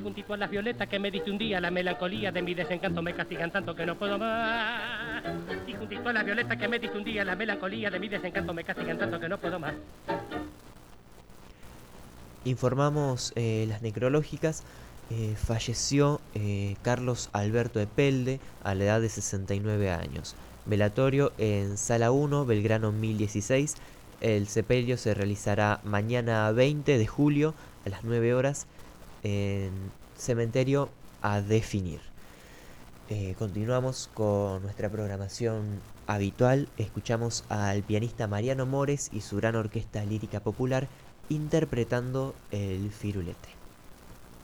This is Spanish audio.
juntito a las violetas que me diste un día, la melancolía de mi desencanto me castigan tanto que no puedo más. Y juntito a las violetas que me diste un día, la melancolía de mi desencanto me castigan tanto que no puedo más. Informamos las necrológicas. Falleció Carlos Alberto Epelde a la edad de 69 años. Velatorio en Sala 1, Belgrano 1016. El sepelio se realizará mañana 20 de julio a las 9 horas en cementerio a definir. Continuamos con nuestra programación habitual. Escuchamos al pianista Mariano Mores y su gran orquesta lírica popular interpretando el Firulete.